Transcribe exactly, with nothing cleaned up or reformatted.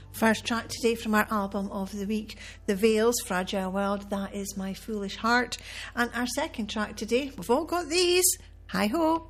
First track today from our album of the week, The Veils, Fragile World, That Is My Foolish Heart. And our second track today, we've all got these. Hi ho!